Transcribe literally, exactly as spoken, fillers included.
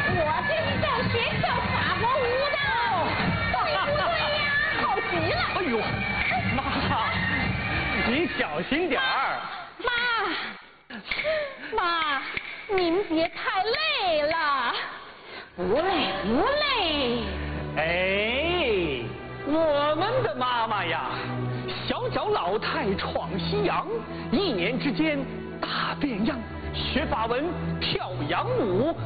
我这是在学跳法国舞的，对不对呀？好极了！ 哎呦，妈，你小心点儿。 妈，妈，您别太累了。不累，不累。 哎，我们的妈妈呀，小脚老太闯西洋，一年之间大变样，学法文，跳洋舞。